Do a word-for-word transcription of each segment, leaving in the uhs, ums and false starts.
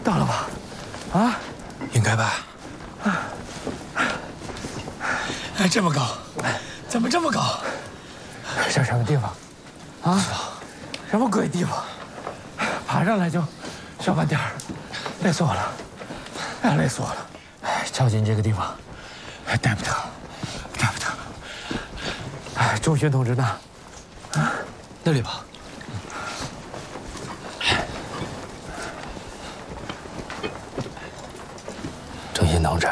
到了吧？啊， 应该吧。 哎，这么高，怎么这么高？ 这什么地方？啊，什么鬼地方？爬上来就小半点儿，累死我了！哎，累死我了！哎，靠近这个地方，哎，带不得，带不得。哎，周巡同志呢？啊， 那里吧。 周巡同志，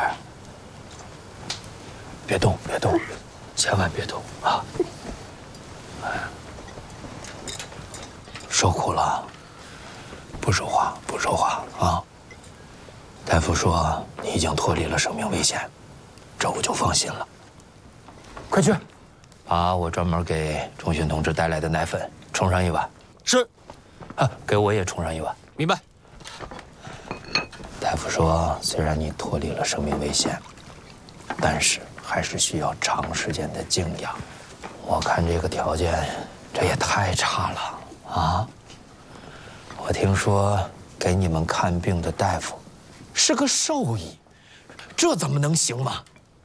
别动，别动，千万别动啊！哎，受苦了，不说话，不说话啊！大夫说你已经脱离了生命危险，这我就放心了。快去，把我专门给钟巡同志带来的奶粉冲上一碗。 是。 啊，给我也冲上一碗。 明白。 大夫说，虽然你脱离了生命危险，但是还是需要长时间的静养。我看这个条件，这也太差了啊！我听说给你们看病的大夫是个兽医，这怎么能行吗？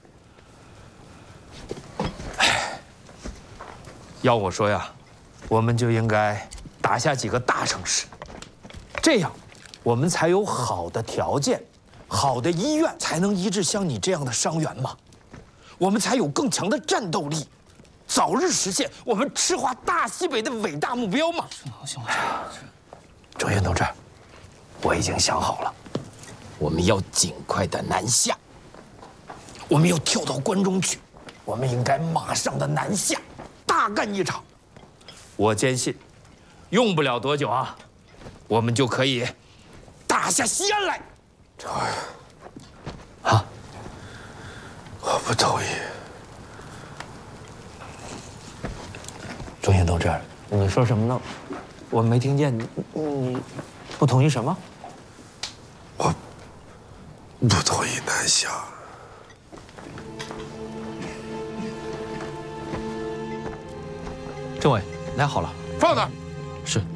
哎，要我说呀，我们就应该打下几个大城市，这样我们才有好的条件、好的医院，才能医治像你这样的伤员嘛。我们才有更强的战斗力，早日实现我们赤化大西北的伟大目标嘛。行了，行了，周云同志，我已经想好了，我们要尽快的南下，我们要跳到关中去，我们应该马上的南下，大干一场。我坚信，用不了多久啊，我们就可以打下西安来。 周儿， 啊， 我不同意。 周云同志，你说什么呢？我没听见。你你不同意什么？ 我不同意南下。 政委，奶好了， 放那儿。 是。